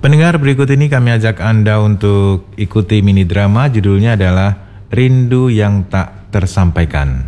Pendengar, berikut ini kami ajak Anda untuk ikuti mini drama, judulnya adalah Rindu yang Tak Tersampaikan.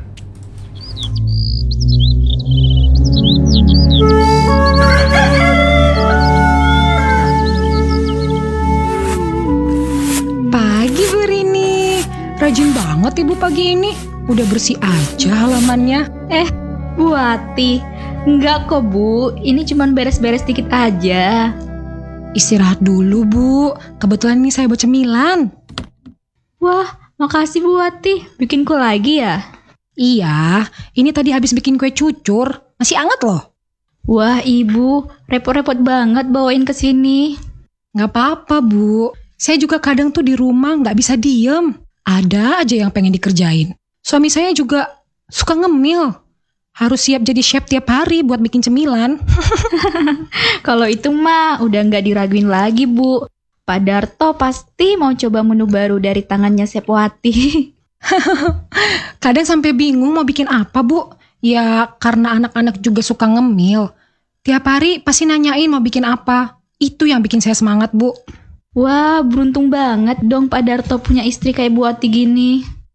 Pagi Bu Rini, rajin banget Ibu pagi ini. Udah bersih aja halamannya. Bu Ati, enggak kok Bu, ini cuma beres-beres dikit aja. Istirahat dulu Bu, kebetulan ini saya buat cemilan. Wah, makasih Bu Ati, bikin kue lagi ya? Iya, ini tadi habis bikin kue cucur, masih anget loh. Wah Ibu, repot-repot banget bawain ke sini. Gak apa-apa Bu, saya juga kadang tuh di rumah gak bisa diem. Ada aja yang pengen dikerjain. Suami saya juga suka ngemil. Harus siap jadi chef tiap hari buat bikin cemilan. Kalau itu mah udah nggak diraguin lagi Bu. Pak Darto pasti mau coba menu baru dari tangannya Chef Wati. Kadang sampai bingung mau bikin apa Bu. Ya karena anak-anak juga suka ngemil. Tiap hari pasti nanyain mau bikin apa. Itu yang bikin saya semangat Bu. Wah, beruntung banget dong Pak Darto punya istri kayak Bu Wati gini.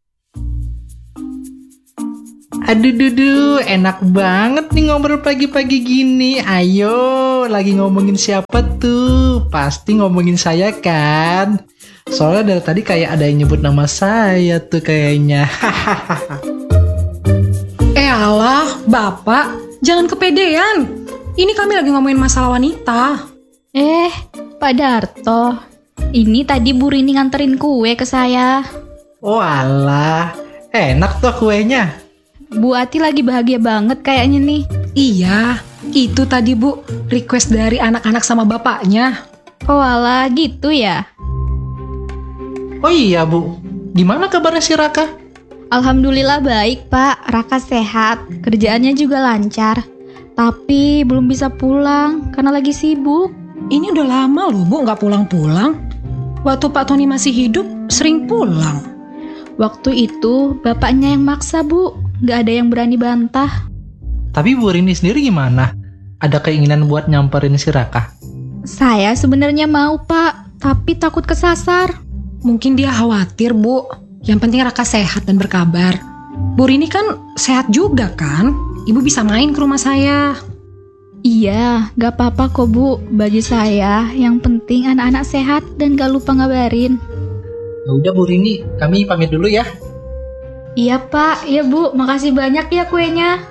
Aduh, enak banget nih ngobrol pagi-pagi gini. Ayo, lagi ngomongin siapa tuh? Pasti ngomongin saya kan? Soalnya dari tadi kayak ada yang nyebut nama saya tuh kayaknya. Alah, Bapak, jangan kepedean. Ini kami lagi ngomongin masalah wanita. Pak Darto, ini tadi Bu Rini nganterin kue ke saya. Oh alah, enak tuh kuenya. Bu Ati lagi bahagia banget kayaknya nih. Iya, itu tadi Bu, request dari anak-anak sama bapaknya. Oh alah, gitu ya? Oh iya Bu, gimana kabarnya si Raka? Alhamdulillah baik Pak, Raka sehat, kerjaannya juga lancar. Tapi belum bisa pulang karena lagi sibuk. Ini udah lama loh Bu, nggak pulang-pulang. Waktu Pak Tony masih hidup, sering pulang. Waktu itu bapaknya yang maksa Bu, nggak ada yang berani bantah. Tapi Bu Rini sendiri gimana? Ada keinginan buat nyamperin si Raka? Saya sebenarnya mau Pak, tapi takut kesasar. Mungkin dia khawatir Bu. Yang penting Raka sehat dan berkabar. Bu Rini kan sehat juga kan? Ibu bisa main ke rumah saya. Iya, gak apa-apa kok Bu. Bagi saya, yang penting anak-anak sehat dan gak lupa ngabarin. Ya udah Bu Rini, kami pamit dulu ya. Iya Pak, iya Bu, makasih banyak ya kuenya.